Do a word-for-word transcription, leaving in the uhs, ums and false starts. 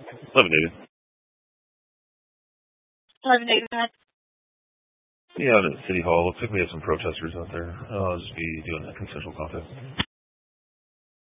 eleven David. eleven David, go ahead. Yeah, out at City Hall. Looks like we have some protesters out there. I'll just be doing a consensual contact.